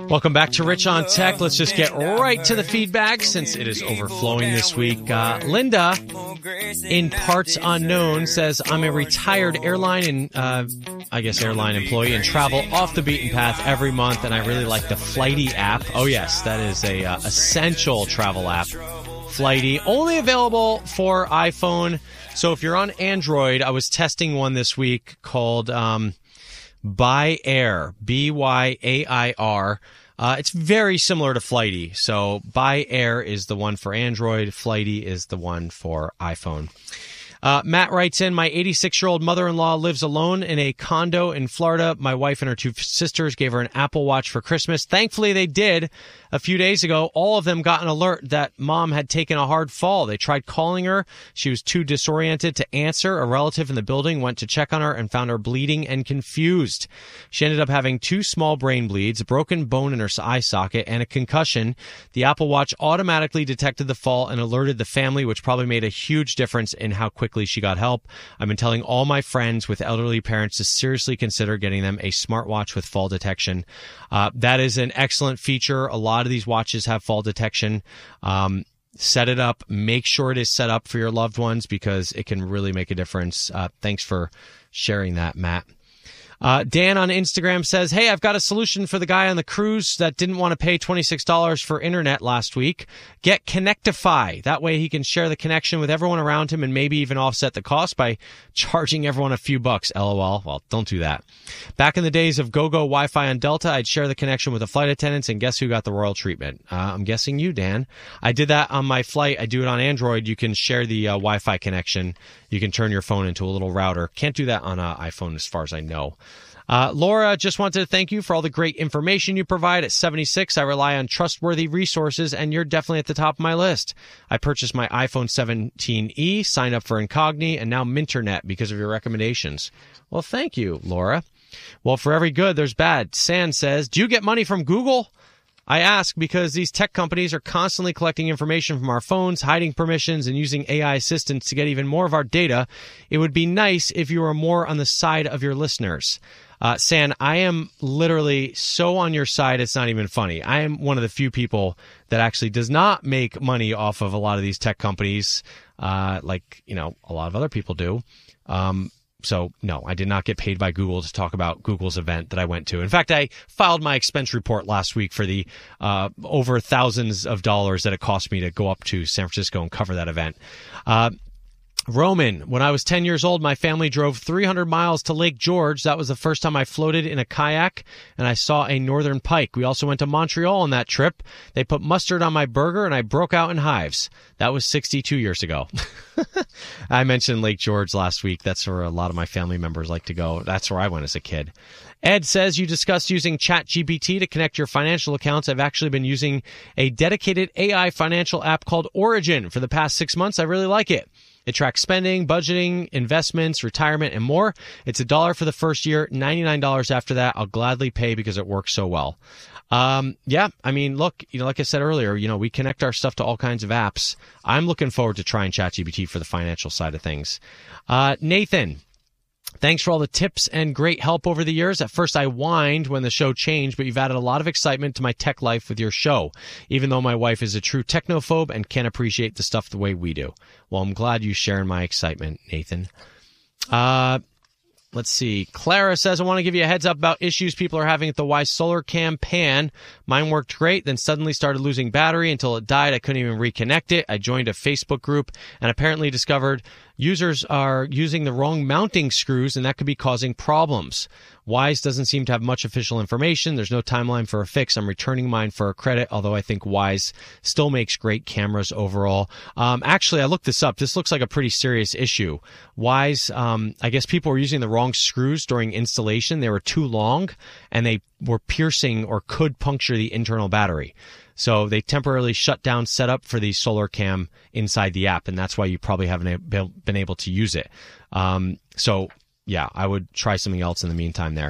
Welcome back to Rich on Tech. Let's just get right to the feedback since it is overflowing this week. Linda, in parts unknown, says, I'm a retired airline and airline employee and travel off the beaten path every month, and I really like the Flighty app. Oh, yes, that is a essential travel app. Flighty, only available for iPhone. So if you're on Android, I was testing one this week called ByAir, ByAir. It's very similar to Flighty. So ByAir is the one for Android. Flighty is the one for iPhone. Matt writes in, my 86-year-old mother-in-law lives alone in a condo in Florida. My wife and her two sisters gave her an Apple Watch for Christmas. Thankfully, they did. A few days ago, all of them got an alert that mom had taken a hard fall. They tried calling her. She was too disoriented to answer. A relative in the building went to check on her and found her bleeding and confused. She ended up having 2 small brain bleeds, a broken bone in her eye socket, and a concussion. The Apple Watch automatically detected the fall and alerted the family, which probably made a huge difference in how quickly she got help. I've been telling all my friends with elderly parents to seriously consider getting them a smartwatch with fall detection. That is an excellent feature. A lot of these watches have fall detection. Set it up. Make sure it is set up for your loved ones because it can really make a difference. Thanks for sharing that, Matt. Dan on Instagram says, hey, I've got a solution for the guy on the cruise that didn't want to pay $26 for internet last week. Get Connectify. That way he can share the connection with everyone around him and maybe even offset the cost by charging everyone a few bucks. LOL. Well, don't do that. Back in the days of GoGo Wi-Fi on Delta, I'd share the connection with the flight attendants, and guess who got the royal treatment? I'm guessing you, Dan. I did that on my flight. I do it on Android. You can share the Wi-Fi connection. You can turn your phone into a little router. Can't do that on an iPhone as far as I know. Laura, just wanted to thank you for all the great information you provide. At 76, I rely on trustworthy resources, and you're definitely at the top of my list. I purchased my iPhone 17e, signed up for Incogni, and now Minternet because of your recommendations. Well, thank you, Laura. Well, for every good, there's bad. San says, do you get money from Google? I ask because these tech companies are constantly collecting information from our phones, hiding permissions, and using AI assistants to get even more of our data. It would be nice if you were more on the side of your listeners. San, I am literally so on your side, it's not even funny. I am one of the few people that actually does not make money off of a lot of these tech companies, like, a lot of other people do. So, no, I did not get paid by Google to talk about Google's event that I went to. In fact, I filed my expense report last week for the over thousands of dollars that it cost me to go up to San Francisco and cover that event. Roman, when I was 10 years old, my family drove 300 miles to Lake George. That was the first time I floated in a kayak, and I saw a northern pike. We also went to Montreal on that trip. They put mustard on my burger, and I broke out in hives. That was 62 years ago. I mentioned Lake George last week. That's where a lot of my family members like to go. That's where I went as a kid. Ed says, you discussed using ChatGPT to connect your financial accounts. I've actually been using a dedicated AI financial app called Origin for the past 6 months. I really like it. It tracks spending, budgeting, investments, retirement, and more. It's $1 for the first year, $99 after that. I'll gladly pay because it works so well. Yeah, I mean, look, like I said earlier, we connect our stuff to all kinds of apps. I'm looking forward to trying ChatGPT for the financial side of things. Nathan, thanks for all the tips and great help over the years. At first, I whined when the show changed, but you've added a lot of excitement to my tech life with your show, even though my wife is a true technophobe and can't appreciate the stuff the way we do. Well, I'm glad you sharing my excitement, Nathan. Let's see. Clara says, I want to give you a heads up about issues people are having at the Wyze Solar Cam Pan. Mine worked great, then suddenly started losing battery until it died. I couldn't even reconnect it. I joined a Facebook group and apparently discovered users are using the wrong mounting screws, and that could be causing problems. Wyze doesn't seem to have much official information. There's no timeline for a fix. I'm returning mine for a credit, although I think Wyze still makes great cameras overall. Actually, I looked this up. This looks like a pretty serious issue. Wyze, I guess people were using the wrong screws during installation. They were too long, and they were piercing or could puncture the internal battery. So they temporarily shut down setup for the Solar Cam inside the app, and that's why you probably haven't been able to use it. So, yeah, I would try something else in the meantime there.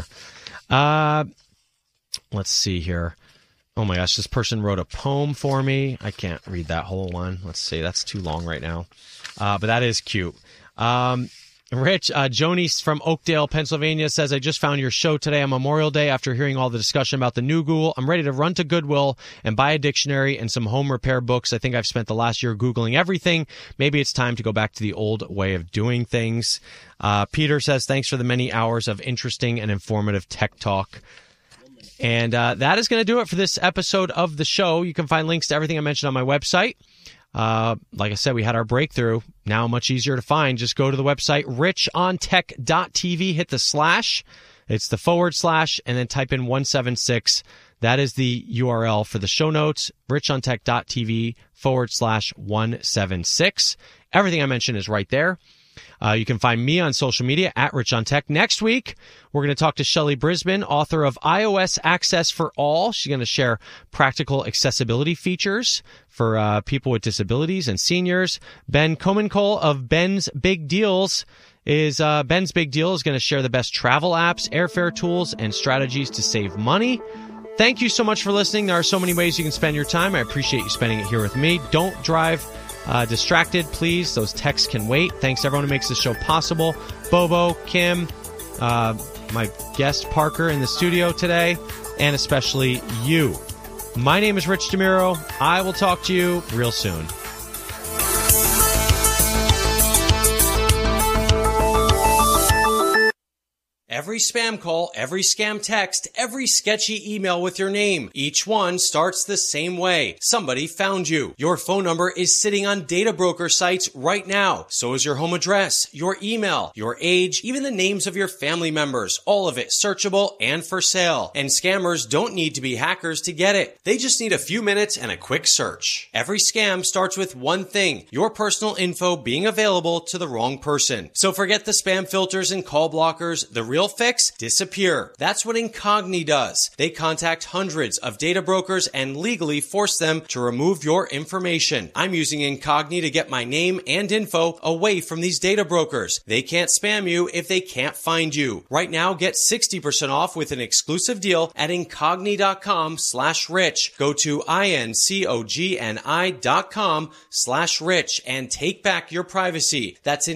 Let's see here. Oh, my gosh, this person wrote a poem for me. I can't read that whole one. Let's see, that's too long right now. But that is cute. Rich, Joni from Oakdale, Pennsylvania says, I just found your show today on Memorial Day after hearing all the discussion about the new Google. I'm ready to run to Goodwill and buy a dictionary and some home repair books. I think I've spent the last year Googling everything. Maybe it's time to go back to the old way of doing things. Peter says, thanks for the many hours of interesting and informative tech talk. And that is going to do it for this episode of the show. You can find links to everything I mentioned on my website. Like I said, we had our breakthrough. Now much easier to find. Just go to the website, richontech.tv, hit the slash. It's the / and then type in 176. That is the URL for the show notes, richontech.tv / 176. Everything I mentioned is right there. You can find me on social media at Rich on Tech. Next week, we're going to talk to Shelley Brisbane, author of iOS Access for All. She's going to share practical accessibility features for people with disabilities and seniors. Ben Comencole of Ben's Big Deals is going to share the best travel apps, airfare tools, and strategies to save money. Thank you so much for listening. There are so many ways you can spend your time. I appreciate you spending it here with me. Don't drive distracted, please. Those texts can wait. Thanks to everyone who makes this show possible. Bobo, Kim, my guest Parker in the studio today, and especially you. My name is Rich DeMuro. I will talk to you real soon. Every spam call, every scam text, every sketchy email with your name. Each one starts the same way. Somebody found you. Your phone number is sitting on data broker sites right now. So is your home address, your email, your age, even the names of your family members. All of it searchable and for sale. And scammers don't need to be hackers to get it. They just need a few minutes and a quick search. Every scam starts with one thing: your personal info being available to the wrong person. So forget the spam filters and call blockers. The real fix: disappear. That's what Incogni does. They contact hundreds of data brokers and legally force them to remove your information. I'm using Incogni to get my name and info away from these data brokers. They can't spam you if they can't find you. Right now, get 60% off with an exclusive deal at Incogni.com/rich. Go to INCOGNI.com/rich and take back your privacy. That's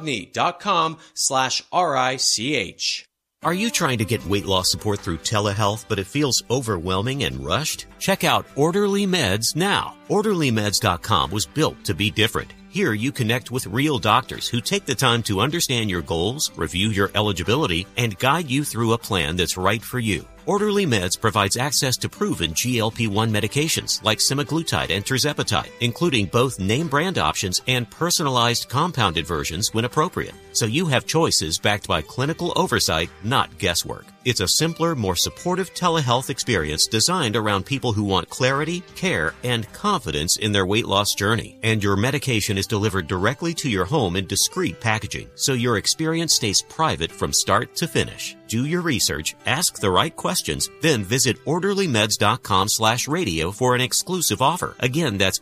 Incogni.com/RICH. Are you trying to get weight loss support through telehealth, but it feels overwhelming and rushed? Check out Orderly Meds now. OrderlyMeds.com was built to be different. Here you connect with real doctors who take the time to understand your goals, review your eligibility, and guide you through a plan that's right for you. Orderly Meds provides access to proven GLP-1 medications like semaglutide and tirzepatide, including both name brand options and personalized compounded versions when appropriate. So you have choices backed by clinical oversight, not guesswork. It's a simpler, more supportive telehealth experience designed around people who want clarity, care, and confidence in their weight loss journey. And your medication is delivered directly to your home in discreet packaging, so your experience stays private from start to finish. Do your research, ask the right questions, then visit orderlymeds.com/radio for an exclusive offer. Again, that's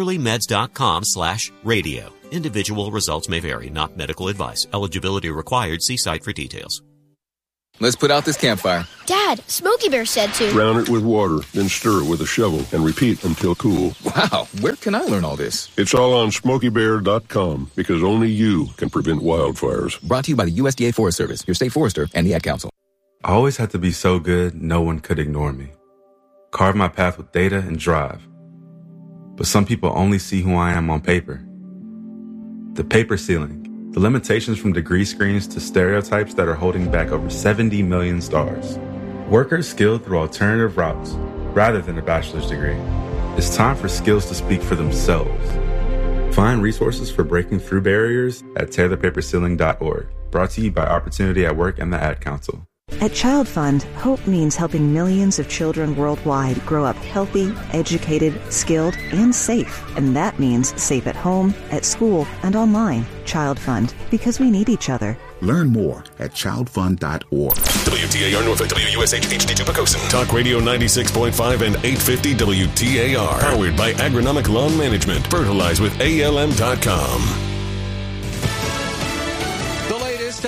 orderlymeds.com/radio. Individual results may vary, not medical advice. Eligibility required. See site for details. Let's put out this campfire. Dad, Smokey Bear said to drown it with water, then stir it with a shovel and repeat until cool. Wow, where can I learn all this? It's all on SmokeyBear.com because only you can prevent wildfires. Brought to you by the USDA Forest Service, your state forester, and the Ad Council. I always had to be so good, no one could ignore me. Carve my path with data and drive. But some people only see who I am on paper. The paper ceiling. The limitations from degree screens to stereotypes that are holding back over 70 million stars. Workers skilled through alternative routes rather than a bachelor's degree. It's time for skills to speak for themselves. Find resources for breaking through barriers at tearthepaperceiling.org. Brought to you by Opportunity at Work and the Ad Council. At Child Fund, hope means helping millions of children worldwide grow up healthy, educated, skilled, and safe. And that means safe at home, at school, and online. Child Fund, because we need each other. Learn more at childfund.org. WTAR Norfolk, WUSH HD2 Pocosin. Talk Radio 96.5 and 850 WTAR. Powered by Agronomic Lawn Management. Fertilize with ALM.com.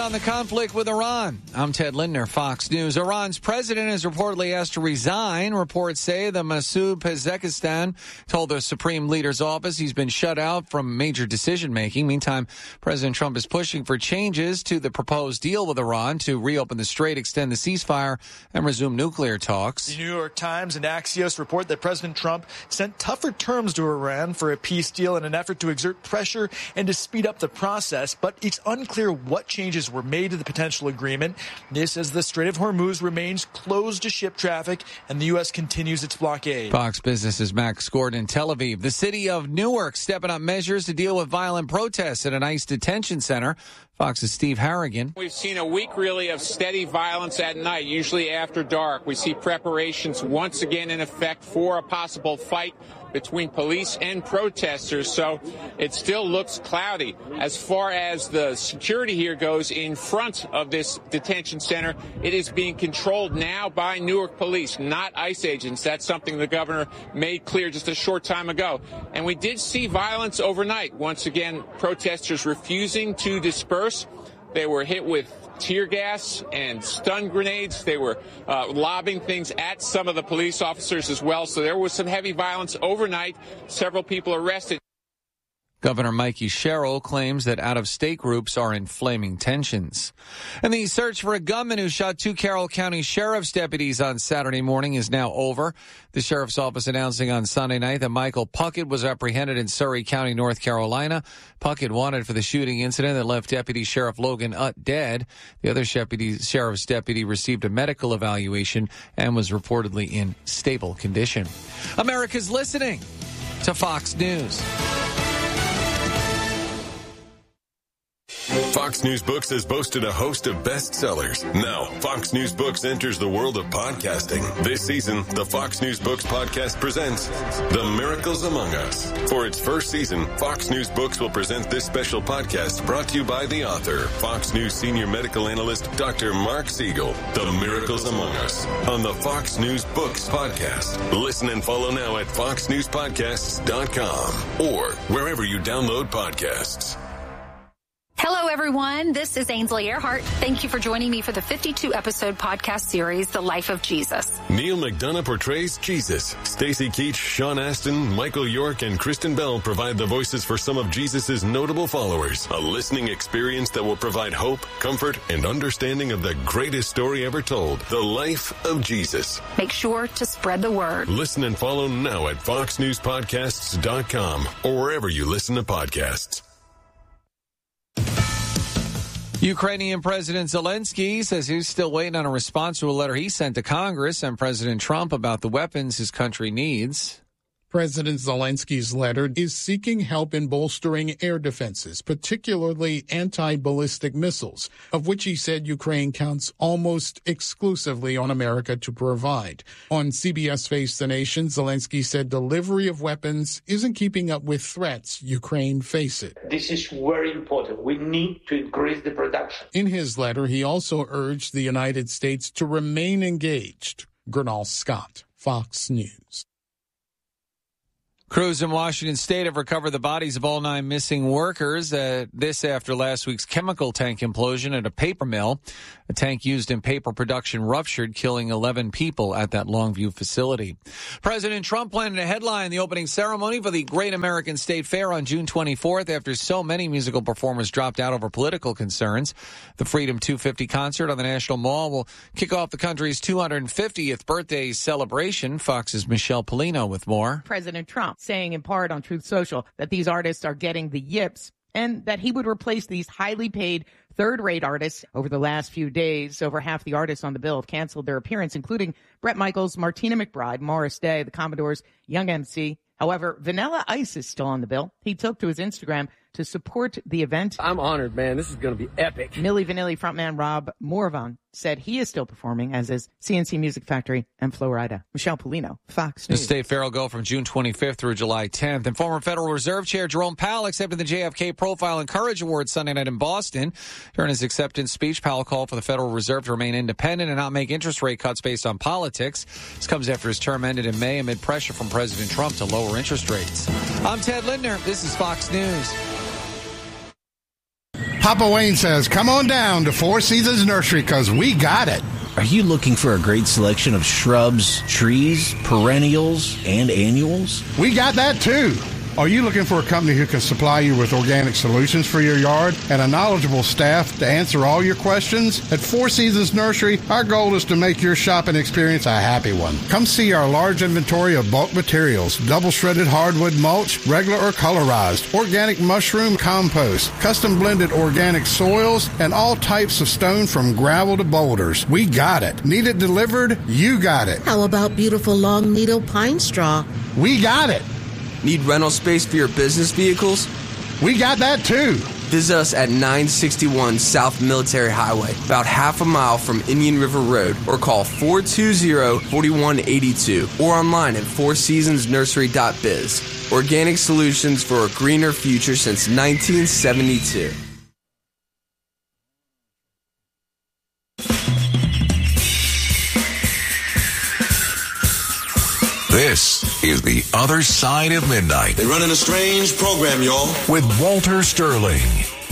on the conflict with Iran. I'm Ted Lindner, Fox News. Iran's president is reportedly asked to resign. Reports say the Masoud Pezeshkian told the Supreme Leader's office he's been shut out from major decision-making. Meantime, President Trump is pushing for changes to the proposed deal with Iran to reopen the strait, extend the ceasefire, and resume nuclear talks. The New York Times and Axios report that President Trump sent tougher terms to Iran for a peace deal in an effort to exert pressure and to speed up the process, but it's unclear what changes were made to the potential agreement. This as the Strait of Hormuz remains closed to ship traffic and the U.S. continues its blockade. Fox Business's Max Gordon in Tel Aviv. The city of Newark stepping up measures to deal with violent protests at an ICE detention center. Fox's Steve Harrigan. We've seen a week, really, of steady violence at night, usually after dark. We see preparations once again in effect for a possible fight between police and protesters, so it still looks cloudy. As far as the security here goes in front of this detention center, it is being controlled now by Newark police, not ICE agents. That's something the governor made clear just a short time ago. And we did see violence overnight. Once again, protesters refusing to disperse. They were hit with tear gas and stun grenades. They were lobbing things at some of the police officers as well. So there was some heavy violence overnight. Several people arrested. Governor Mikey Sherrill claims that out-of-state groups are inflaming tensions. And the search for a gunman who shot 2 Carroll County Sheriff's deputies on Saturday morning is now over. The Sheriff's Office announcing on Sunday night that Michael Puckett was apprehended in Surrey County, North Carolina. Puckett wanted for the shooting incident that left Deputy Sheriff Logan Utt dead. The other Sheriff's deputy received a medical evaluation and was reportedly in stable condition. America's listening to Fox News. Fox News Books has boasted a host of bestsellers. Now, Fox News Books enters the world of podcasting. This season, the Fox News Books podcast presents The Miracles Among Us. For its first season, Fox News Books will present this special podcast brought to you by the author, Fox News senior medical analyst, Dr. Mark Siegel. The Miracles Among Us on the Fox News Books podcast. Listen and follow now at foxnewspodcasts.com or wherever you download podcasts. Hello, everyone. This is Ainsley Earhart. Thank you for joining me for the 52-episode podcast series, The Life of Jesus. Neil McDonough portrays Jesus. Stacey Keach, Sean Astin, Michael York, and Kristen Bell provide the voices for some of Jesus' notable followers. A listening experience that will provide hope, comfort, and understanding of the greatest story ever told, The Life of Jesus. Make sure to spread the word. Listen and follow now at foxnewspodcasts.com or wherever you listen to podcasts. Ukrainian President Zelensky says he's still waiting on a response to a letter he sent to Congress and President Trump about the weapons his country needs. President Zelensky's letter is seeking help in bolstering air defenses, particularly anti-ballistic missiles, of which he said Ukraine counts almost exclusively on America to provide. On CBS Face the Nation, Zelensky said delivery of weapons isn't keeping up with threats Ukraine faces. This is very important. We need to increase the production. In his letter, he also urged the United States to remain engaged. Gernal Scott, Fox News. Crews in Washington State have recovered the bodies of all 9 missing workers. This after last week's chemical tank implosion at a paper mill. A tank used in paper production ruptured, killing 11 people at that Longview facility. President Trump planning to headline the opening ceremony for the Great American State Fair on June 24th after so many musical performers dropped out over political concerns. The Freedom 250 concert on the National Mall will kick off the country's 250th birthday celebration. Fox's Michelle Polino with more. President Trump saying in part on Truth Social that these artists are getting the yips and that he would replace these highly paid third-rate artists. Over the last few days, over half the artists on the bill have canceled their appearance, including Bret Michaels, Martina McBride, Morris Day, the Commodores, Young MC. However, Vanilla Ice is still on the bill. He took to his Instagram to support the event. I'm honored, man. This is going to be epic. Milli Vanilli frontman Rob Morvan said he is still performing, as is CNC Music Factory and Flo Rida. Michelle Polino, Fox News. The State Fair will go from June 25th through July 10th. And former Federal Reserve Chair Jerome Powell accepted the JFK Profile and Courage Award Sunday night in Boston. During his acceptance speech, Powell called for the Federal Reserve to remain independent and not make interest rate cuts based on politics. This comes after his term ended in May amid pressure from President Trump to lower interest rates. I'm Ted Lindner. This is Fox News. Papa Wayne says, come on down to Four Seasons Nursery because we got it. Are you looking for a great selection of shrubs, trees, perennials, and annuals? We got that too. Are you looking for a company who can supply you with organic solutions for your yard and a knowledgeable staff to answer all your questions? At Four Seasons Nursery, our goal is to make your shopping experience a happy one. Come see our large inventory of bulk materials, double-shredded hardwood mulch, regular or colorized, organic mushroom compost, custom-blended organic soils, and all types of stone from gravel to boulders. We got it. Need it delivered? You got it. How about beautiful long needle pine straw? We got it. Need rental space for your business vehicles? We got that too. Visit us at 961 South Military Highway, about half a mile from Indian River Road, or call 420-4182 or online at fourseasonsnursery.biz. Organic solutions for a greener future since 1972. This is The Other Side of Midnight. They're running a strange program, y'all. With Walter Sterling.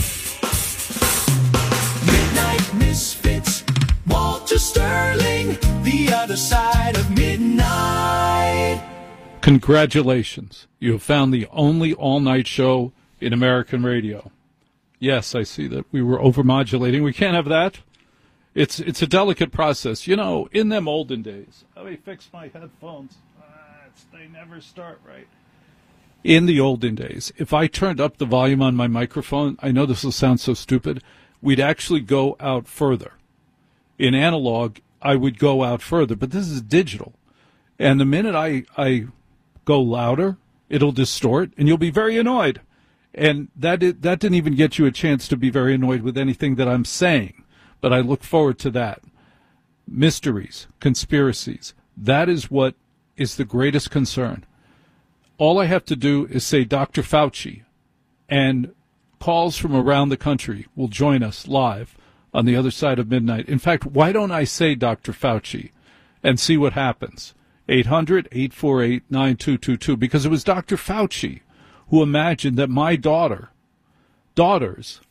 Midnight Misfits, Walter Sterling, The Other Side of Midnight. Congratulations. You have found the only all-night show in American radio. Yes, I see that we were overmodulating. We can't have that. It's a delicate process. You know, in them olden days, let me fix my headphones. They never start right. In the olden days, if I turned up the volume on my microphone, I know this will sound so stupid, we'd actually go out further. In analog, I would go out further, but this is digital. And the minute I go louder, it'll distort, and you'll be very annoyed. And that didn't even get you a chance to be very annoyed with anything that I'm saying. But I look forward to that. Mysteries, conspiracies, that is what is the greatest concern. All I have to do is say Dr. Fauci, and calls from around the country will join us live on The Other Side of Midnight. In fact, why don't I say Dr. Fauci and see what happens? 800-848-9222, because it was Dr. Fauci who imagined that my daughters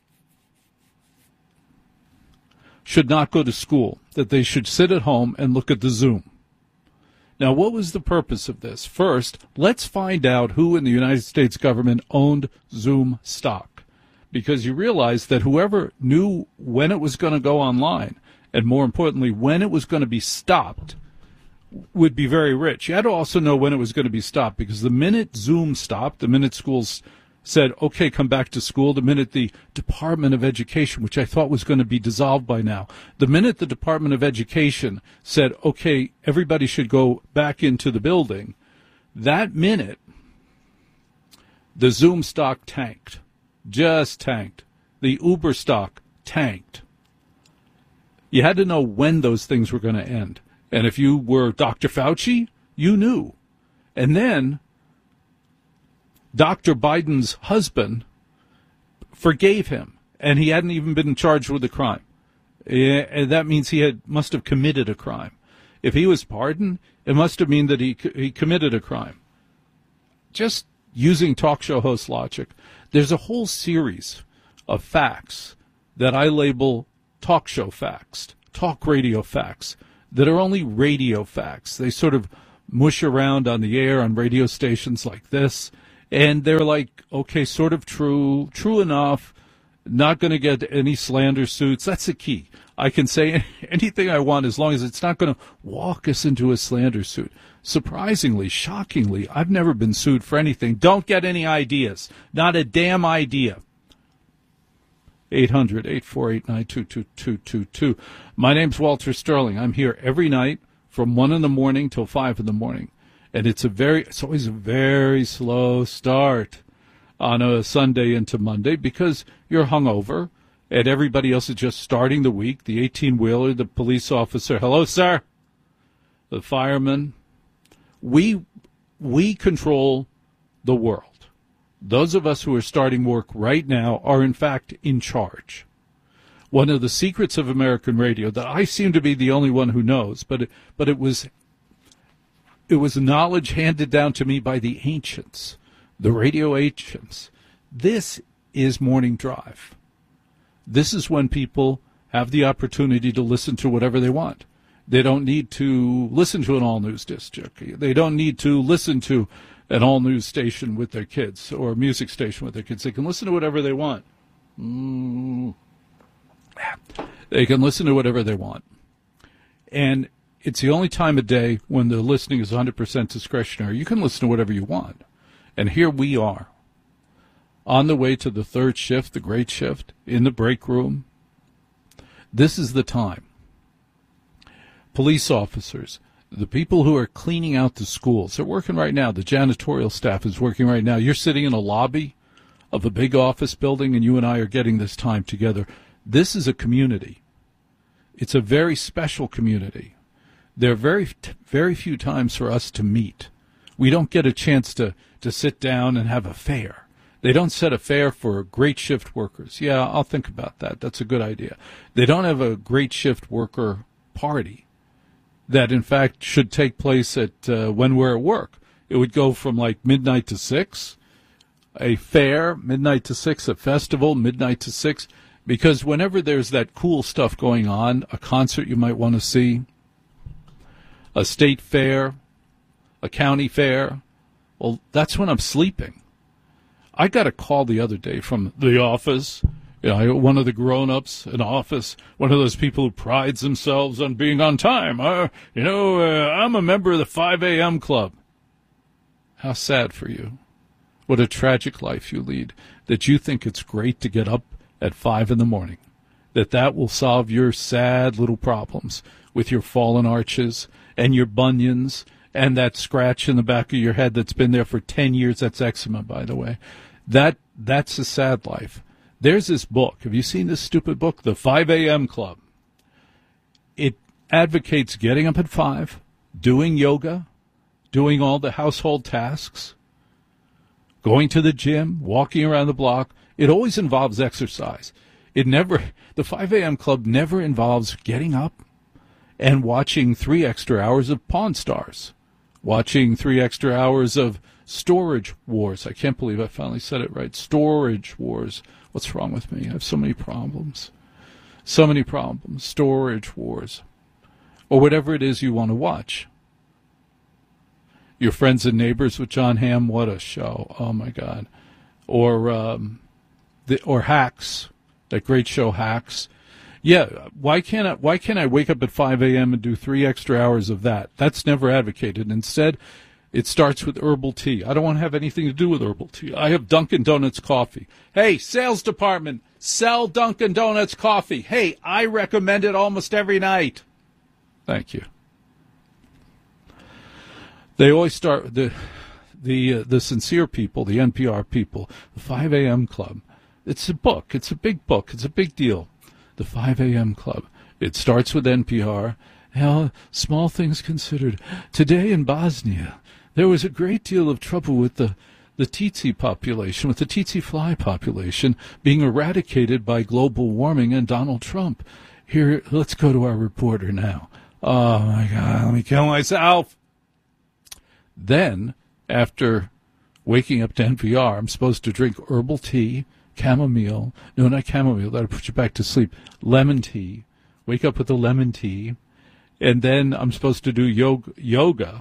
should not go to school, that they should sit at home and look at the Zoom. Now, what was the purpose of this? First, let's find out who in the United States government owned Zoom stock, because you realize that whoever knew when it was going to go online, and more importantly, when it was going to be stopped, would be very rich. You had to also know when it was going to be stopped, because the minute Zoom stopped, the minute schools said, okay, come back to school, the minute the Department of Education, which I thought was going to be dissolved by now, the minute the Department of Education said, okay, everybody should go back into the building, that minute, the Zoom stock tanked. Just tanked. The Uber stock tanked. You had to know when those things were going to end. And if you were Dr. Fauci, you knew. And then Dr. Biden's husband forgave him, and he hadn't even been charged with a crime. And that means he must have committed a crime. If he was pardoned, it must have meant that he committed a crime. Just using talk show host logic, there's a whole series of facts that I label talk show facts, talk radio facts, that are only radio facts. They sort of mush around on the air on radio stations like this. And they're like, okay, sort of true enough, not going to get any slander suits. That's the key. I can say anything I want as long as it's not going to walk us into a slander suit. Surprisingly, shockingly, I've never been sued for anything. Don't get any ideas. Not a damn idea. 800-848-9222. My name's Walter Sterling. I'm here every night from 1 in the morning till 5 in the morning. And it's always a very slow start on a Sunday into Monday because you're hungover and everybody else is just starting the week. The 18-wheeler, the police officer, hello, sir, the fireman. We control the world. Those of us who are starting work right now are, in fact, in charge. One of the secrets of American radio that I seem to be the only one who knows, but it was knowledge handed down to me by the ancients, the radio ancients. This is Morning Drive. This is when people have the opportunity to listen to whatever they want. They don't need to listen to an all-news disc jockey. They don't need to listen to an all-news station with their kids or a music station with their kids. They can listen to whatever they want. They can listen to whatever they want. And it's the only time of day when the listening is 100% discretionary. You can listen to whatever you want. And here we are, on the way to the third shift, the great shift, in the break room. This is the time. Police officers, the people who are cleaning out the schools, they're working right now. The janitorial staff is working right now. You're sitting in a lobby of a big office building, and you and I are getting this time together. This is a community. It's a very special community. There are very few times for us to meet. We don't get a chance to sit down and have a fair. They don't set a fair for great shift workers. Yeah, I'll think about that. That's a good idea. They don't have a great shift worker party that, in fact, should take place at when we're at work. It would go from like midnight to 6, a fair, midnight to 6, a festival, midnight to 6, because whenever there's that cool stuff going on, a concert you might want to see, a state fair, a county fair, well, that's when I'm sleeping. I got a call the other day from the office. You know, one of the grown-ups in office, one of those people who prides themselves on being on time. I'm a member of the 5 a.m. club. How sad for you. What a tragic life you lead, that you think it's great to get up at 5 in the morning, that will solve your sad little problems with your fallen arches and your bunions and that scratch in the back of your head that's been there for 10 years. That's eczema, by the way. That's a sad life. There's this book. Have you seen this stupid book, The 5 a.m. Club? It advocates getting up at 5, doing yoga, doing all the household tasks, going to the gym, walking around the block. It always involves exercise. The 5 a.m. Club never involves getting up and watching 3 extra hours of Pawn Stars, watching 3 extra hours of Storage Wars. I can't believe I finally said it right. Storage Wars. What's wrong with me? I have so many problems. So many problems. Storage Wars. Or whatever it is you want to watch. Your Friends and Neighbors with John Hamm. What a show. Oh, my God. Or Hacks. That great show, Hacks. Yeah, why can't I wake up at 5 a.m. and do 3 extra hours of that? That's never advocated. Instead, it starts with herbal tea. I don't want to have anything to do with herbal tea. I have Dunkin' Donuts coffee. Hey, sales department, sell Dunkin' Donuts coffee. Hey, I recommend it almost every night. Thank you. They always start, the sincere people, the NPR people, the 5 a.m. Club. It's a book. It's a big book. It's a big deal. The 5 a.m. Club. It starts with NPR. How small things considered. Today in Bosnia, there was a great deal of trouble with the tsetse population, with the tsetse fly population being eradicated by global warming and Donald Trump. Here, let's go to our reporter now. Oh, my God, let me kill myself. Then, after waking up to NPR, I'm supposed to drink herbal tea, chamomile. No, not chamomile. That'll put you back to sleep. Lemon tea. Wake up with the lemon tea. And then I'm supposed to do yoga.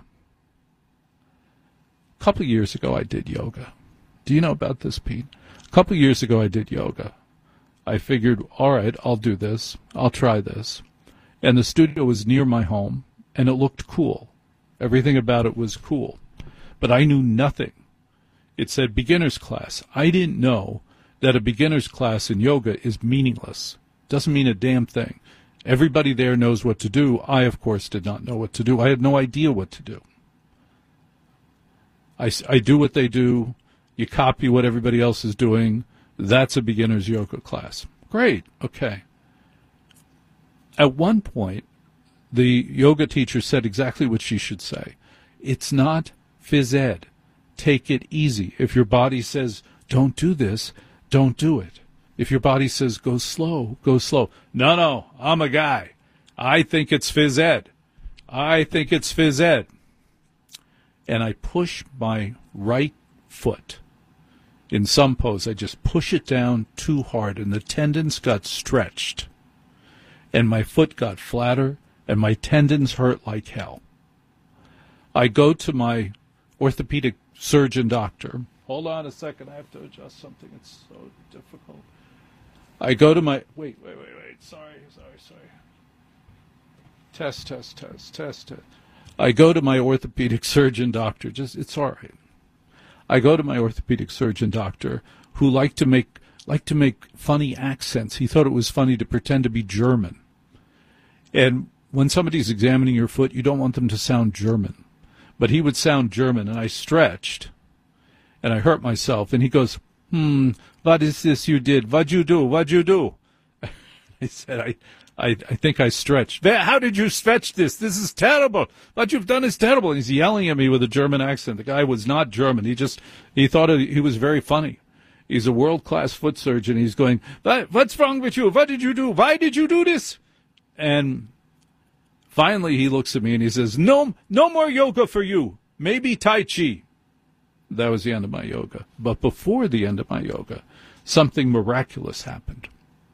A couple of years ago, I did yoga. Do you know about this, Pete? A couple of years ago, I did yoga. I figured, all right, I'll do this. I'll try this. And the studio was near my home, and it looked cool. Everything about it was cool. But I knew nothing. It said beginner's class. I didn't know that a beginner's class in yoga is meaningless. Doesn't mean a damn thing. Everybody there knows what to do. I, of course, did not know what to do. I had no idea what to do. I do what they do. You copy what everybody else is doing. That's a beginner's yoga class. Great. Okay. At one point, the yoga teacher said exactly what she should say. It's not phys ed. Take it easy. If your body says, don't do this, don't do it. If your body says, go slow, go slow. No, I'm a guy. I think it's phys ed. I think it's phys ed. And I push my right foot In some pose, I just push it down too hard, and the tendons got stretched. And my foot got flatter, and my tendons hurt like hell. I go to my orthopedic surgeon doctor. Hold on a second. I have to adjust something. It's so difficult. I go to my... Wait. Sorry. Test. I go to my orthopedic surgeon doctor. It's all right. I go to my orthopedic surgeon doctor who liked to make funny accents. He thought it was funny to pretend to be German. And when somebody's examining your foot, you don't want them to sound German. But he would sound German, and I stretched, and I hurt myself. And he goes, what is this you did? What'd you do? I said, I think I stretched. How did you stretch this? This is terrible. What you've done is terrible. And he's yelling at me with a German accent. The guy was not German. He thought he was very funny. He's a world-class foot surgeon. He's going, what's wrong with you? What did you do? Why did you do this? And finally he looks at me and he says, no more yoga for you. Maybe Tai Chi. That was the end of my yoga. But before the end of my yoga, something miraculous happened.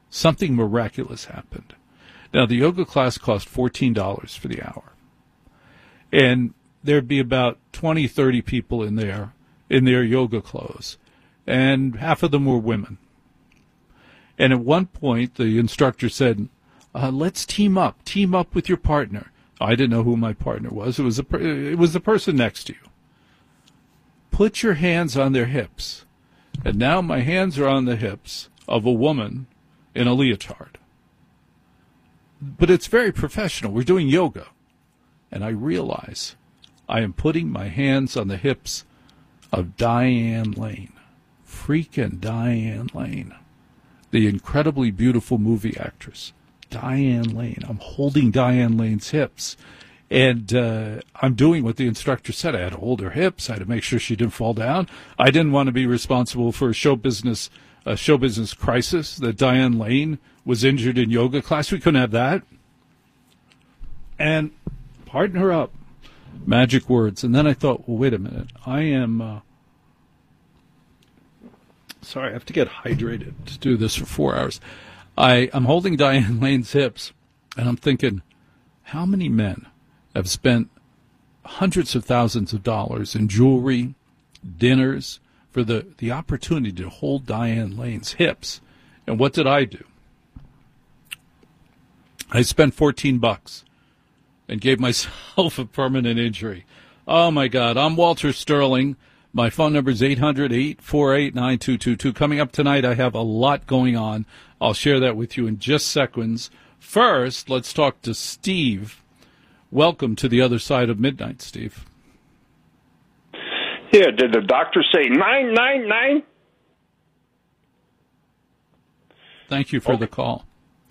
Now, the yoga class cost $14 for the hour. And there'd be about 20, 30 people in their yoga clothes. And half of them were women. And at one point, the instructor said, let's team up with your partner. I didn't know who my partner was. It was the person next to you. Put your hands on their hips. And now my hands are on the hips of a woman in a leotard. But it's very professional. We're doing yoga. And I realize I am putting my hands on the hips of Diane Lane. Freaking Diane Lane. The incredibly beautiful movie actress. Diane Lane. I'm holding Diane Lane's hips. And I'm doing what the instructor said. I had to hold her hips. I had to make sure she didn't fall down. I didn't want to be responsible for a show business crisis that Diane Lane was injured in yoga class. We couldn't have that. And harden her up. Magic words. And then I thought, well, wait a minute. I am... sorry, I have to get hydrated to do this for 4 hours. I'm holding Diane Lane's hips, and I'm thinking, how many men have spent hundreds of thousands of dollars in jewelry, dinners, for the opportunity to hold Diane Lane's hips? And what did I do? I spent $14 and gave myself a permanent injury. Oh, my God. I'm Walter Sterling. My phone number is 800-848-9222. Coming up tonight, I have a lot going on. I'll share that with you in just seconds. First, let's talk to Steve. Welcome to the other side of midnight, Steve. Yeah, did the doctor say 999? Thank you for the call.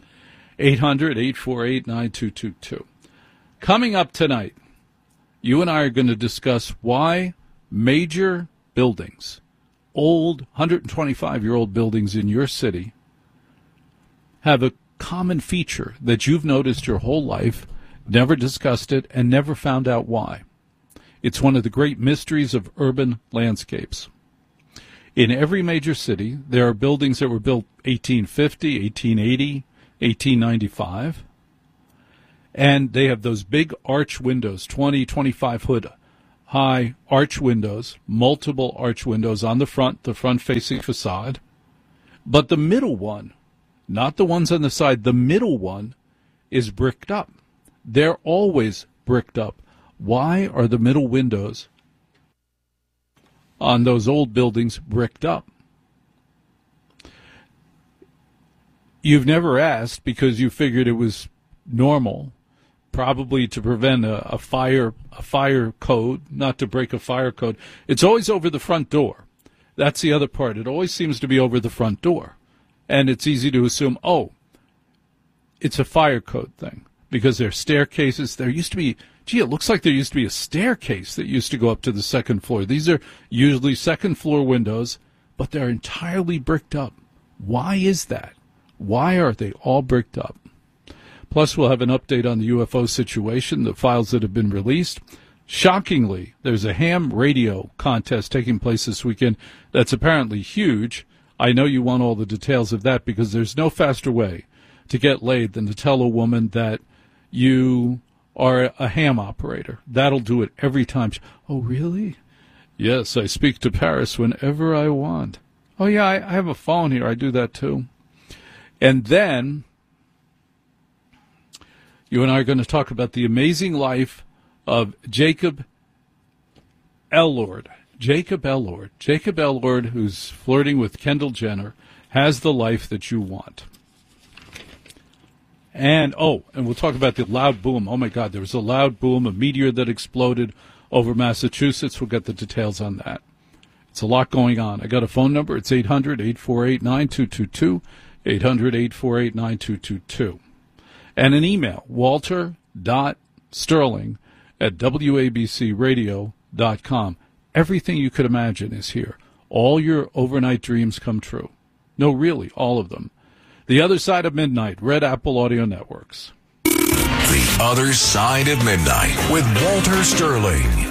800-848-9222. Coming up tonight, you and I are going to discuss why major buildings, old 125-year-old buildings in your city, have a common feature that you've noticed your whole life, never discussed it, and never found out why. It's one of the great mysteries of urban landscapes. In every major city, there are buildings that were built 1850, 1880, 1895, and they have those big arch windows, 20, 25-foot high arch windows, multiple arch windows on the front-facing facade. But the middle one, not the ones on the side, the middle one is bricked up. They're always bricked up. Why are the middle windows on those old buildings bricked up? You've never asked because you figured it was normal, probably to prevent a fire code, not to break a fire code. It's always over the front door. That's the other part. It always seems to be over the front door. And it's easy to assume, oh, it's a fire code thing because there are staircases. There used to be, it looks like there used to be a staircase that used to go up to the second floor. These are usually second floor windows, but they're entirely bricked up. Why is that? Why are they all bricked up? Plus, we'll have an update on the UFO situation, the files that have been released. Shockingly, there's a ham radio contest taking place this weekend that's apparently huge. I know you want all the details of that because there's no faster way to get laid than to tell a woman that you are a ham operator. That'll do it every time. Oh, really? Yes, I speak to Paris whenever I want. Oh, yeah, I have a phone here. I do that, too. And then you and I are going to talk about the amazing life of Jacob Elord. Jacob Elord, who's flirting with Kendall Jenner, has the life that you want. And we'll talk about the loud boom. Oh, my God, there was a loud boom, a meteor that exploded over Massachusetts. We'll get the details on that. It's a lot going on. I got a phone number. It's 800-848-9222, 800-848-9222. And an email, walter.sterling@wabcradio.com. Everything you could imagine is here. All your overnight dreams come true. No, really, all of them. The Other Side of Midnight, Red Apple Audio Networks. The Other Side of Midnight with Walter Sterling.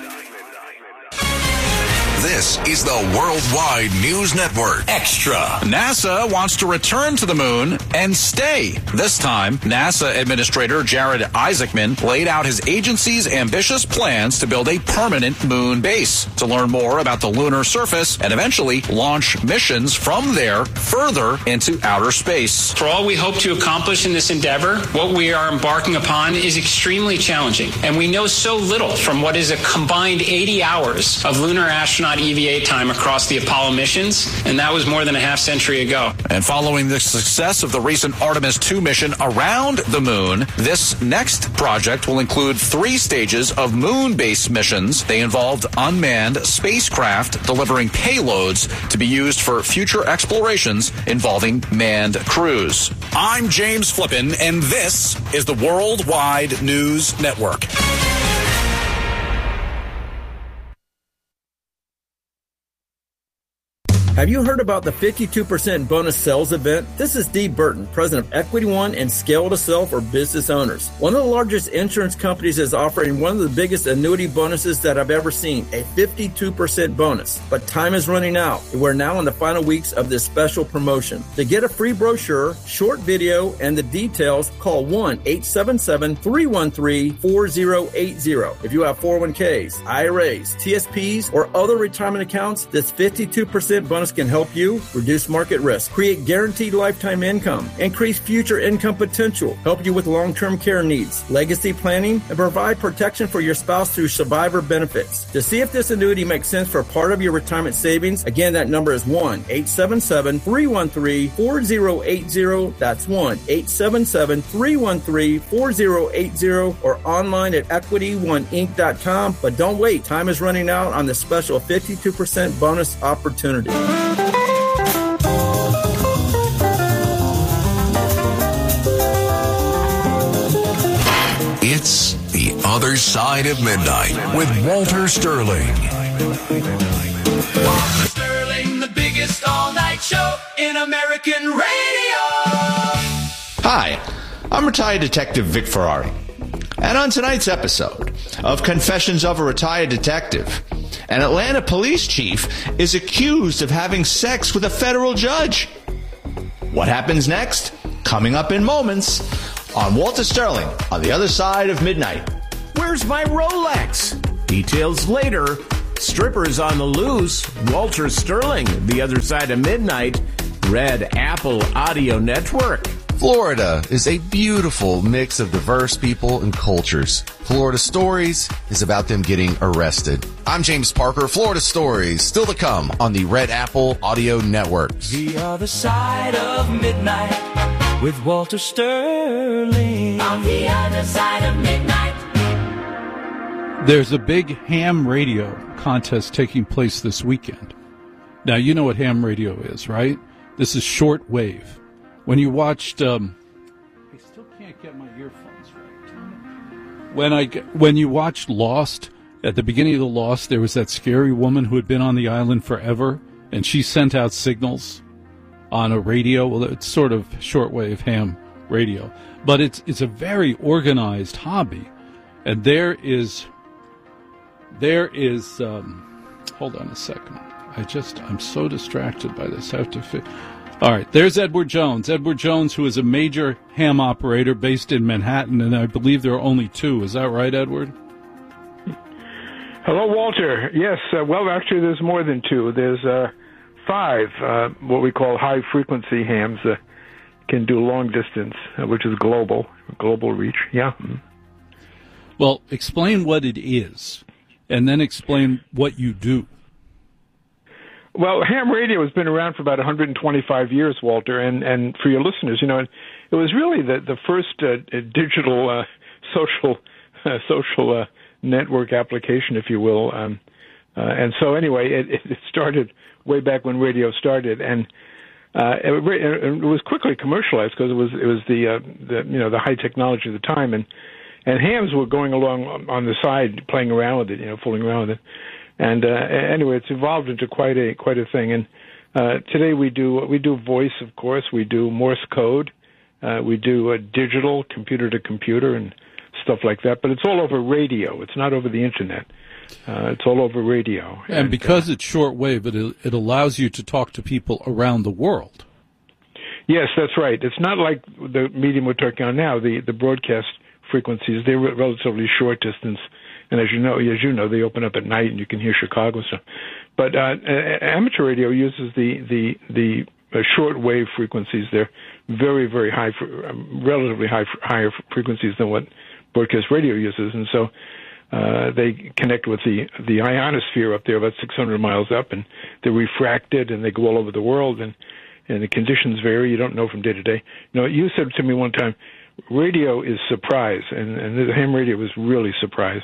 This is the Worldwide News Network Extra. NASA wants to return to the moon and stay. This time, NASA Administrator Jared Isaacman laid out his agency's ambitious plans to build a permanent moon base to learn more about the lunar surface and eventually launch missions from there further into outer space. For all we hope to accomplish in this endeavor, what we are embarking upon is extremely challenging, and we know so little from what is a combined 80 hours of lunar astronaut EVA time across the Apollo missions, and that was more than a half century ago. And following the success of the recent Artemis 2 mission around the moon, this next project will include 3 stages of moon-based missions. They involved unmanned spacecraft delivering payloads to be used for future explorations involving manned crews. I'm James Flippin, and this is the Worldwide News Network. Have you heard about the 52% bonus sales event? This is Steve Burton, president of Equity One and Scale to Sell for business owners. One of the largest insurance companies is offering one of the biggest annuity bonuses that I've ever seen, a 52% bonus. But time is running out. We're now in the final weeks of this special promotion. To get a free brochure, short video, and the details, call 1-877-313-4080. If you have 401ks, IRAs, TSPs, or other retirement accounts, this 52% bonus can help you reduce market risk, create guaranteed lifetime income, increase future income potential, help you with long-term care needs, legacy planning, and provide protection for your spouse through survivor benefits. To see if this annuity makes sense for part of your retirement savings, again, that number is 1-877-313-4080. That's 1-877-313-4080 or online at EquityOneInc.com. But don't wait. Time is running out on the special 52% bonus opportunity. It's The Other Side of Midnight with Walter Sterling. Walter Sterling, the biggest all-night show in American radio. Hi, I'm retired Detective Vic Ferrari. And on tonight's episode of Confessions of a Retired Detective, an Atlanta police chief is accused of having sex with a federal judge. What happens next? Coming up in moments on Walter Sterling on the Other Side of Midnight. Where's my Rolex? Details later. Strippers on the loose. Walter Sterling, the Other Side of Midnight. Red Apple Audio Network. Florida is a beautiful mix of diverse people and cultures. Florida Stories is about them getting arrested. I'm James Parker. Florida Stories, still to come on the Red Apple Audio Network. The Other Side of Midnight with Walter Sterling. On the Other Side of Midnight. There's a big ham radio contest taking place this weekend. Now, you know what ham radio is, right? This is short wave. When you watched, I still can't get my earphones right. When you watched Lost, at the beginning of the Lost, there was that scary woman who had been on the island forever, and she sent out signals on a radio. Well, it's sort of shortwave ham radio, but it's a very organized hobby, and there is There is, hold on a second. I'm so distracted by this. All right, there's Edward Jones. Edward Jones, who is a major ham operator based in Manhattan, and I believe there are only two. Is that right, Edward? Hello, Walter. Yes, well, actually, there's more than two. There's 5, what we call high-frequency hams can do long distance, which is global reach. Yeah. Well, explain what it is, and then explain what you do. Well, ham radio has been around for about 125 years, Walter, and for your listeners, it was really the first digital social network application, if you will. And so anyway, it started way back when radio started, and it was quickly commercialized because it was the high technology of the time, and hams were going along on the side, playing around with it, fooling around with it. And anyway, it's evolved into quite a thing. And today we do voice, of course. We do Morse code. We do digital, computer to computer, and stuff like that. But it's all over radio. It's not over the internet. It's all over radio. And because it's shortwave, it allows you to talk to people around the world. Yes, that's right. It's not like the medium we're talking on now. The broadcast frequencies, they're relatively short distance. And as you know, they open up at night, and you can hear Chicago stuff. But amateur radio uses the short wave frequencies. They're very, very high, relatively higher frequencies than what broadcast radio uses, and so they connect with the ionosphere up there, about 600 miles up, and they're refracted, and they go all over the world, and the conditions vary. You don't know from day to day. You said to me one time, radio is surprise, and the ham radio was really surprise.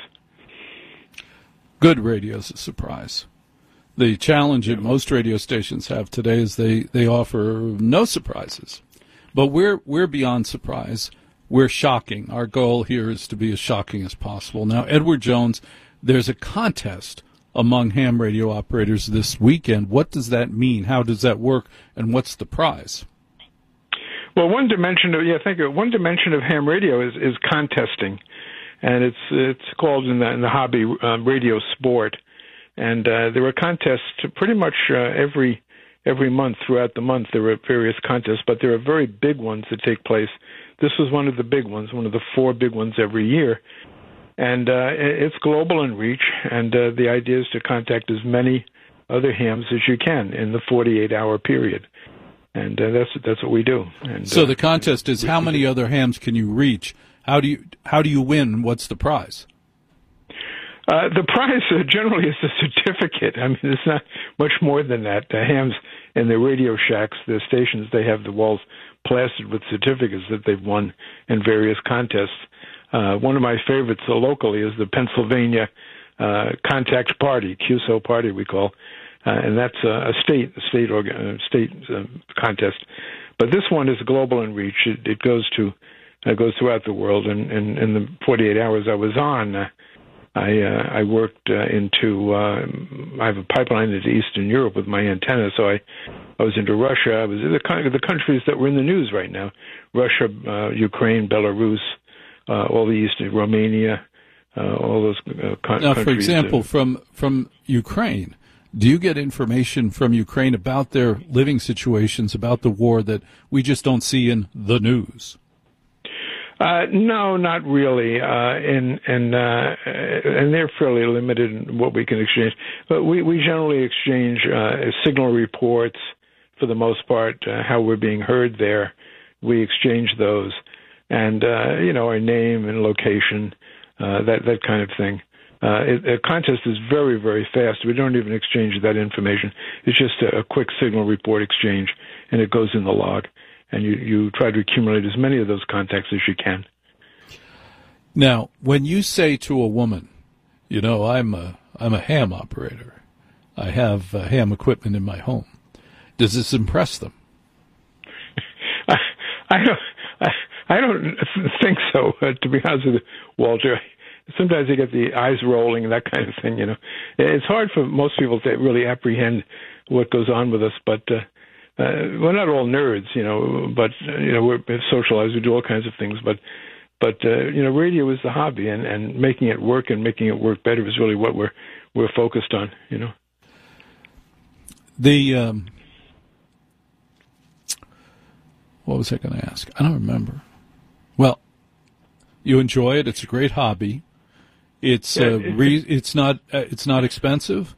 Good radio is a surprise. The challenge that most radio stations have today is they offer no surprises. But we're beyond surprise. We're shocking. Our goal here is to be as shocking as possible. Now, Edward Jones, there's a contest among ham radio operators this weekend. What does that mean? How does that work? And what's the prize? Well, one dimension of ham radio is contesting. And it's called in the hobby radio sport, and there are contests pretty much every month. Throughout the month, there are various contests, but there are very big ones that take place. This was one of the big ones, one of the 4 big ones every year, and it's global in reach. And the idea is to contact as many other hams as you can in the 48-hour period, and that's what we do. And, so the contest is how many other hams can you reach? How do you win? What's the prize? The prize generally is a certificate. I mean, it's not much more than that. The hams in the radio shacks, the stations, they have the walls plastered with certificates that they've won in various contests. One of my favorites locally is the Pennsylvania Contact Party, QSO Party we call, and that's a state contest. But this one is global in reach. It goes throughout the world, and in the 48 hours I was on, I worked I have a pipeline into Eastern Europe with my antenna, so I was into Russia. I was in the countries that were in the news right now: Russia, Ukraine, Belarus, all the Eastern, Romania, all those countries. Now, for example, from Ukraine, do you get information from Ukraine about their living situations, about the war that we just don't see in the news? No, not really, and they're fairly limited in what we can exchange. But we generally exchange signal reports for the most part, how we're being heard there. We exchange those, and our name and location, that kind of thing. A contest is very, very fast. We don't even exchange that information. It's just a quick signal report exchange, and it goes in the log. And you try to accumulate as many of those contacts as you can. Now, when you say to a woman, I'm a ham operator, I have ham equipment in my home, does this impress them? I don't think so. To be honest with you, Walter, sometimes they get the eyes rolling and that kind of thing. It's hard for most people to really apprehend what goes on with us, but. We're not all nerds, but we're socialized. We do all kinds of things, but But radio is the hobby, and making it work and making it work better is really what we're focused on. What was I going to ask? I don't remember. Well, you enjoy it. It's a great hobby. It's not expensive.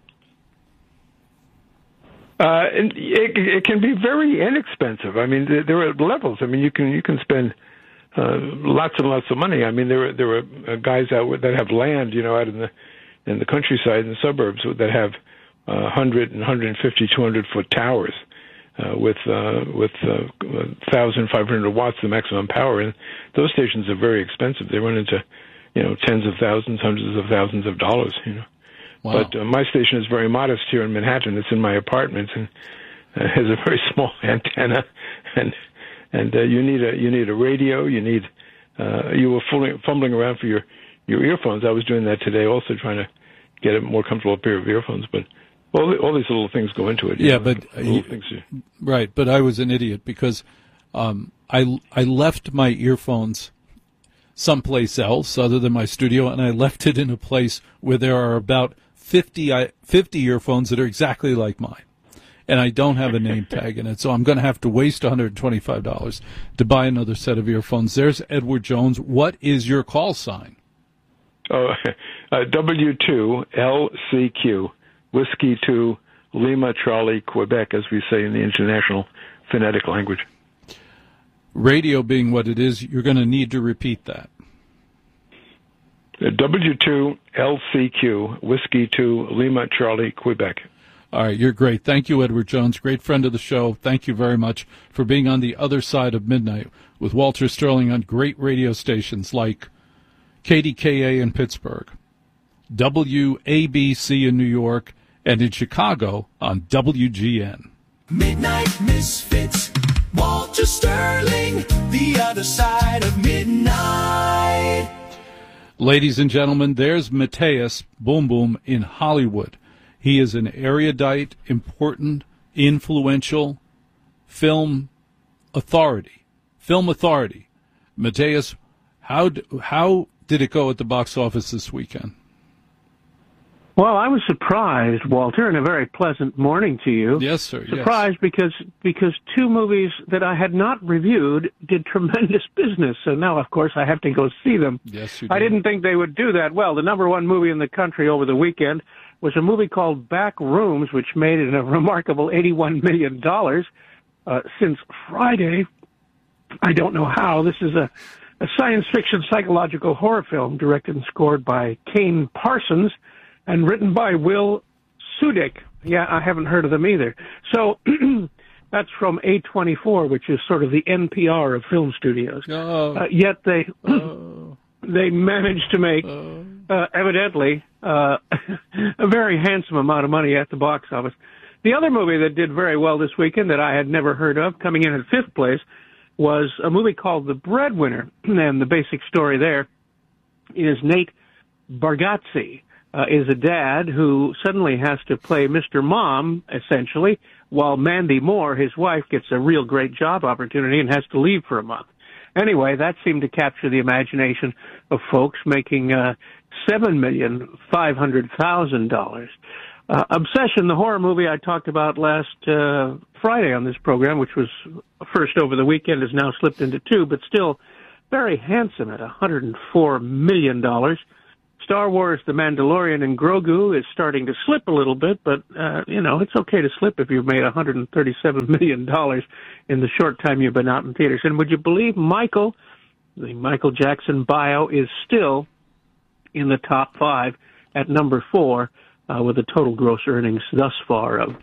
It can be very inexpensive. I mean, there are levels. I mean, you can spend lots and lots of money. I mean, there are guys out that have land, out in the countryside, in the suburbs, that have 100 and 150, 200-foot towers with 1,500 watts, the maximum power. And those stations are very expensive. They run into tens of thousands, hundreds of thousands of dollars. Wow. But my station is very modest here in Manhattan. It's in my apartment and has a very small antenna, and you need a radio. You were fumbling around for your earphones. I was doing that today, also trying to get a more comfortable pair of earphones. But all these little things go into it. Yeah, right. But I was an idiot because I left my earphones someplace else other than my studio, and I left it in a place where there are about 50 earphones that are exactly like mine, and I don't have a name tag in it, so I'm going to have to waste $125 to buy another set of earphones. There's Edward Jones. What is your call sign? W2LCQ, Whiskey 2, Lima, Charlie, Quebec, as we say in the international phonetic language. Radio being what it is, you're going to need to repeat that. W2LCQ, Whiskey 2, Lima, Charlie, Quebec. All right, you're great. Thank you, Edward Jones. Great friend of the show. Thank you very much for being on the other side of midnight with Walter Sterling on great radio stations like KDKA in Pittsburgh, WABC in New York, and in Chicago on WGN. Midnight Misfits, Walter Sterling, the other side of midnight. Ladies and gentlemen, there's Matthias Boom Boom in Hollywood. He is an erudite, important, influential film authority. Matthias, how did it go at the box office this weekend? Well, I was surprised, Walter, and a very pleasant morning to you. Yes, sir. Surprised because two movies that I had not reviewed did tremendous business. So now, of course, I have to go see them. Yes, you did. I didn't think they would do that well. The number one movie in the country over the weekend was a movie called Back Rooms, which made it a remarkable $81 million since Friday. I don't know how. This is a science fiction psychological horror film directed and scored by Kane Parsons and written by Will Sudik. Yeah, I haven't heard of them either. So that's from A24, which is sort of the NPR of film studios. Yet they managed to make, evidently, a very handsome amount of money at the box office. The other movie that did very well this weekend that I had never heard of, coming in at fifth place, was a movie called The Breadwinner. And the basic story there is Nate Bargatze is a dad who suddenly has to play Mr. Mom, essentially, while Mandy Moore, his wife, gets a real great job opportunity and has to leave for a month. Anyway, that seemed to capture the imagination of folks, making $7,500,000. Obsession, the horror movie I talked about last Friday on this program, which was first over the weekend, has now slipped into two, but still very handsome at $104 million. Star Wars, The Mandalorian, and Grogu is starting to slip a little bit, but, it's okay to slip if you've made $137 million in the short time you've been out in theaters. And would you believe Michael, the Michael Jackson bio, is still in the top five at number 4 with a total gross earnings thus far of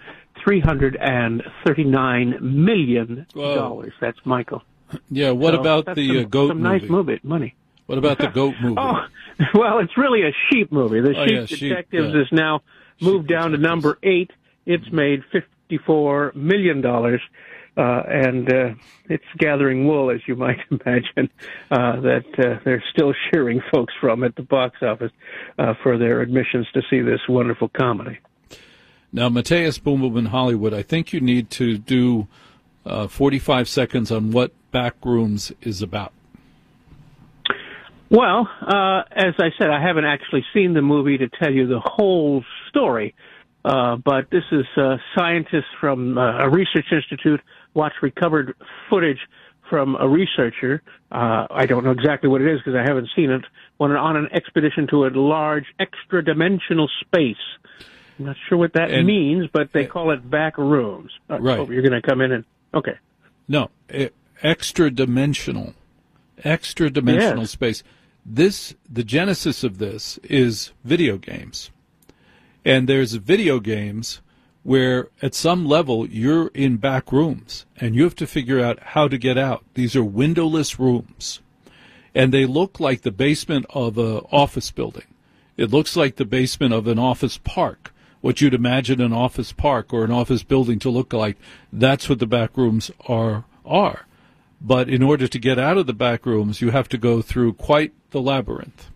$339 million. Whoa. That's Michael. Yeah, what about the goat movie? Nice money. What about the goat movie? Well, it's really a sheep movie. The Sheep Detectives is now moved down to number 8. It's made $54 million, and it's gathering wool, as you might imagine, that they're still shearing folks from at the box office for their admissions to see this wonderful comedy. Now, Matthias Boom Boom in Hollywood, I think you need to do 45 seconds on what Back Rooms is about. Well, as I said, I haven't actually seen the movie to tell you the whole story, but this is scientists from a research institute watched recovered footage from a researcher. I don't know exactly what it is because I haven't seen it, on an expedition to a large extra-dimensional space. I'm not sure what that means, but they call it back rooms. Right. Oh, you're going to come in and... Okay. No, extra-dimensional Yes. space. The genesis of this is video games. And there's video games where at some level you're in back rooms and you have to figure out how to get out. These are windowless rooms. And they look like the basement of an office building. It looks like the basement of an office park. What you'd imagine an office park or an office building to look like, that's what the back rooms are. But in order to get out of the back rooms, you have to go through quite the labyrinth.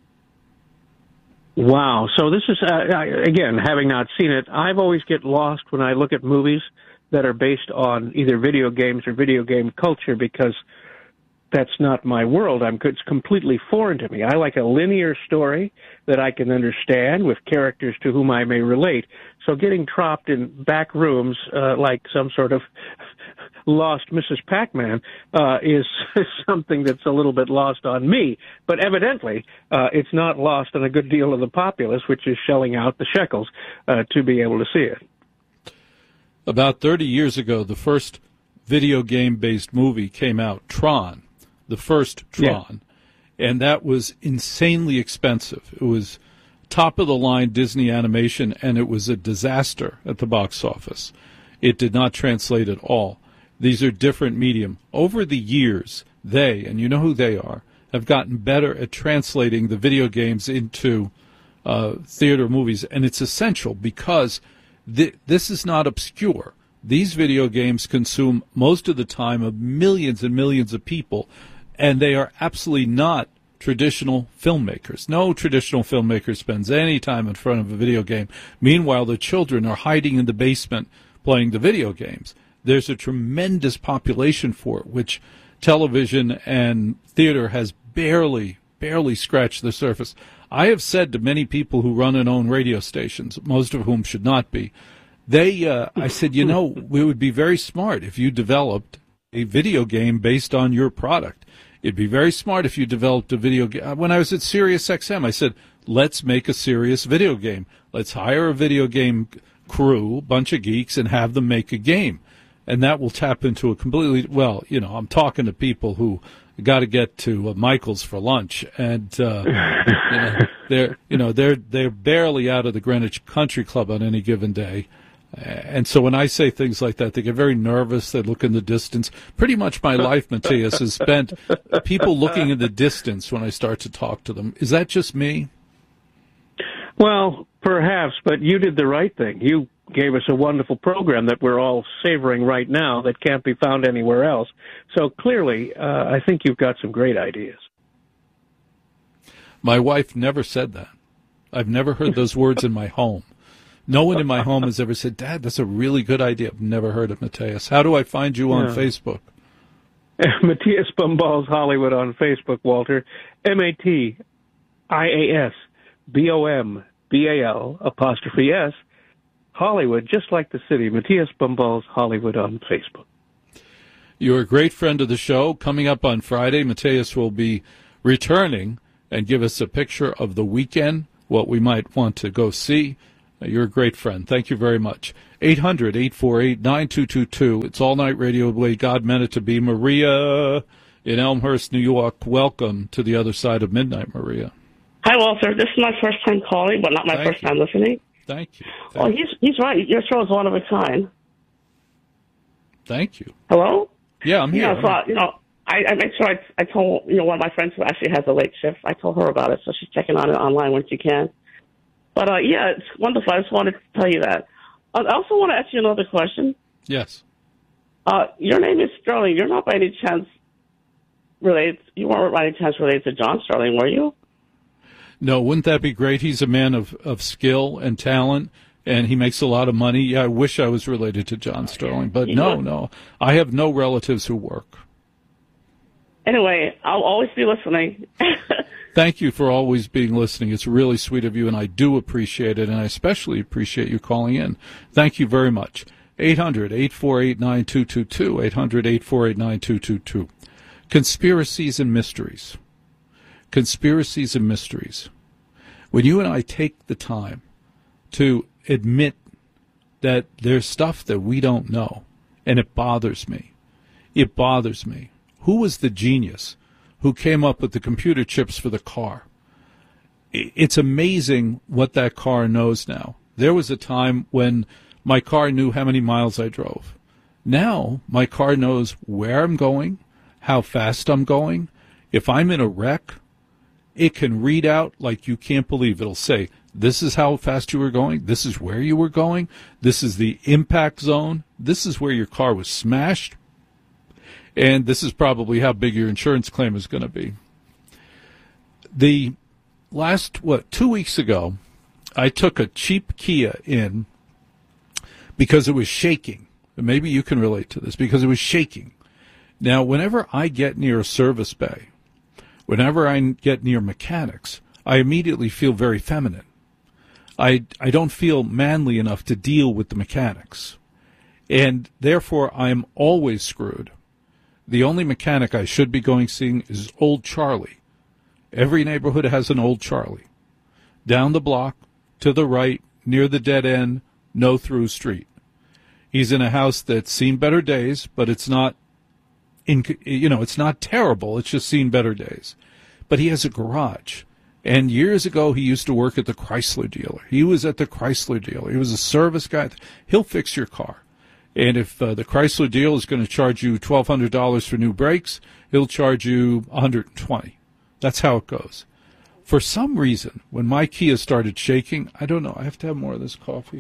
Wow. So this is, again, having not seen it, I've always get lost when I look at movies that are based on either video games or video game culture because that's not my world. It's completely foreign to me. I like a linear story that I can understand with characters to whom I may relate. So getting trapped in back rooms like some sort of lost Mrs. Pac-Man is something that's a little bit lost on me. But evidently, it's not lost on a good deal of the populace, which is shelling out the shekels to be able to see it. About 30 years ago, the first video game-based movie came out, Tron, the first Tron, and that was insanely expensive. It was top-of-the-line Disney animation, and it was a disaster at the box office. It did not translate at all. These are different medium. Over the years, they, and you know who they are, have gotten better at translating the video games into theater movies, and it's essential because this is not obscure. These video games consume most of the time of millions and millions of people, and they are absolutely not traditional filmmakers. No traditional filmmaker spends any time in front of a video game. Meanwhile, the children are hiding in the basement playing the video games. There's a tremendous population for it, which television and theater has barely scratched the surface. I have said to many people who run and own radio stations, most of whom should not be, I said, it would be very smart if you developed a video game based on your product. It'd be very smart if you developed a video game. When I was at Sirius XM, I said, let's make a serious video game. Let's hire a video game crew, bunch of geeks, and have them make a game. And that will tap into a completely, I'm talking to people who got to get to Michael's for lunch, and they're barely out of the Greenwich Country Club on any given day. And so when I say things like that, they get very nervous. They look in the distance. Pretty much my life, Matthias, is spent people looking in the distance when I start to talk to them. Is that just me? Well, perhaps, but you did the right thing. You gave us a wonderful program that we're all savoring right now that can't be found anywhere else. So clearly, I think you've got some great ideas. My wife never said that. I've never heard those words in my home. No one in my home has ever said, Dad, that's a really good idea. I've never heard of Matthias. How do I find you on Facebook? Matthias Bumballs Hollywood on Facebook, Walter. MatthiasBombal''S Hollywood, just like the city. Matthias Bumballs Hollywood on Facebook. You're a great friend of the show. Coming up on Friday, Matthias will be returning and give us a picture of the weekend, what we might want to go see. You're a great friend. Thank you very much. 800-848-9222. It's All Night Radio the way God meant it to be. Maria in Elmhurst, New York. Welcome to the other side of midnight, Maria. Hi, Walter. This is my first time calling, but not my first time listening. Thank you. He's right. Your show is one of a kind. Thank you. Hello? Yeah, I'm here. I make sure I told one of my friends who actually has a late shift. I told her about it, so she's checking on it online when she can. But it's wonderful. I just wanted to tell you that. I also want to ask you another question. Yes. Your name is Sterling. You're not by any chance related. You weren't by any chance related to John Sterling, were you? No, wouldn't that be great? He's a man of skill and talent, and he makes a lot of money. Yeah, I wish I was related to John Sterling, but no. I have no relatives who work. Anyway, I'll always be listening. Thank you for always being listening. It's really sweet of you, and I do appreciate it, and I especially appreciate you calling in. Thank you very much. 800-848-9222, 800-848-9222. Conspiracies and mysteries. Conspiracies and mysteries. When you and I take the time to admit that there's stuff that we don't know, and it bothers me. It bothers me. Who was the genius who came up with the computer chips for the car? It's amazing what that car knows now. There was a time when my car knew how many miles I drove. Now my car knows where I'm going, how fast I'm going. If I'm in a wreck, it can read out like you can't believe. It'll say, this is how fast you were going, this is where you were going, this is the impact zone, this is where your car was smashed, and this is probably how big your insurance claim is going to be. The last, 2 weeks ago, I took a cheap Kia in because it was shaking. Maybe you can relate to this, because it was shaking. Now, whenever I get near a service bay, whenever I get near mechanics, I immediately feel very feminine. I don't feel manly enough to deal with the mechanics. And therefore, I am always screwed. The only mechanic I should be going seeing is Old Charlie. Every neighborhood has an Old Charlie. Down the block, to the right, near the dead end, no through street. He's in a house that's seen better days, but it's not, it's not terrible. It's just seen better days. But he has a garage. And years ago, he used to work at the Chrysler dealer. He was at the Chrysler dealer. He was a service guy. He'll fix your car. And if the Chrysler deal is going to charge you $1,200 for new brakes, he'll charge you $120. That's how it goes. For some reason, when my Kia started shaking, I don't know, I have to have more of this coffee.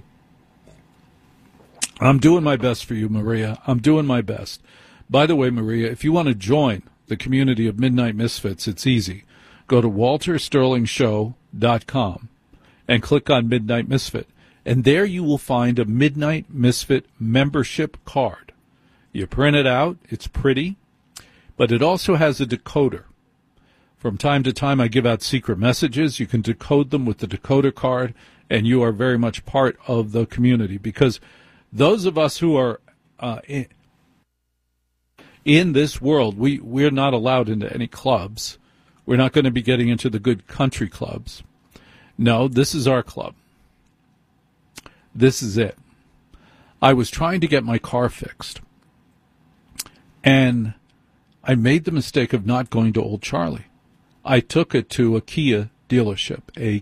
I'm doing my best for you, Maria. I'm doing my best. By the way, Maria, if you want to join the community of Midnight Misfits, it's easy. Go to waltersterlingshow.com and click on Midnight Misfit. And there you will find a Midnight Misfit membership card. You print it out. It's pretty. But it also has a decoder. From time to time, I give out secret messages. You can decode them with the decoder card, and you are very much part of the community. Because those of us who are in this world, we're not allowed into any clubs. We're not going to be getting into the good country clubs. No, this is our club. This is it. I was trying to get my car fixed, and I made the mistake of not going to Old Charlie. I took it to a Kia dealership,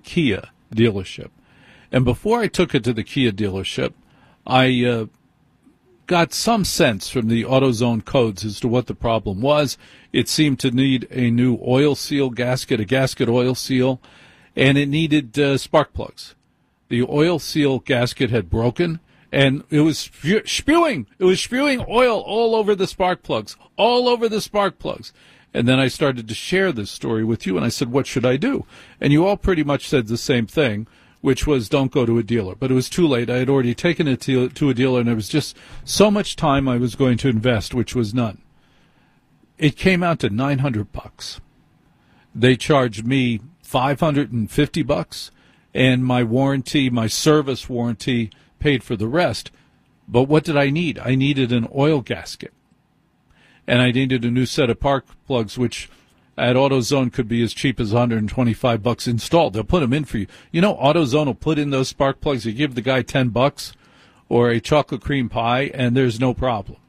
And before I took it to the Kia dealership, I got some sense from the AutoZone codes as to what the problem was. It seemed to need a new oil seal gasket, a gasket oil seal, and it needed spark plugs. The oil seal gasket had broken, and it was spewing. It was spewing oil all over the spark plugs, And then I started to share this story with you, and I said, what should I do? And you all pretty much said the same thing, which was don't go to a dealer. But it was too late. I had already taken it to a dealer, and there was just so much time I was going to invest, which was none. It came out to $900. They charged me $550, and my warranty, my service warranty, paid for the rest. But what did I need? I needed an oil gasket, and I needed a new set of spark plugs, which at AutoZone could be as cheap as $125 installed. They'll put them in for you. You know, AutoZone will put in those spark plugs. You give the guy $10 or a chocolate cream pie, and there's no problem.